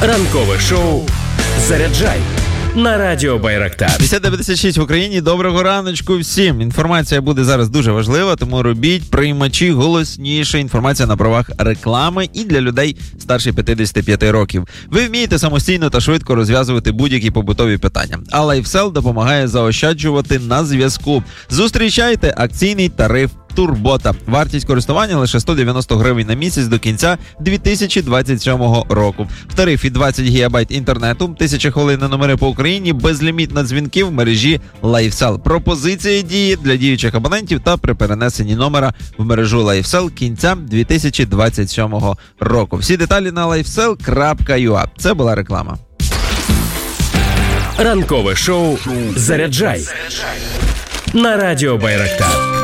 Ранкове шоу «Заряджай» на радіо Байрактар. 10:56 в Україні. Доброго раночку всім. Інформація буде зараз дуже важлива, тому робіть приймачі голосніше. Інформація на правах реклами і для людей старше 55 років. Ви вмієте самостійно та швидко розв'язувати будь-які побутові питання. А LifeSell допомагає заощаджувати на зв'язку. Зустрічайте акційний тариф Турбота. Вартість користування лише 190 гривень на місяць до кінця 2027 року. В тарифі 20 гігабайт інтернету, 1000 хвилин на номери по Україні, безліміт на дзвінки в мережі LifeSell. Пропозиція діє для діючих абонентів та при перенесенні номера в мережу LifeSell кінця 2027 року. Всі деталі на lifesell.ua. Це була реклама. Ранкове шоу «Заряджай» на радіо Байрактар.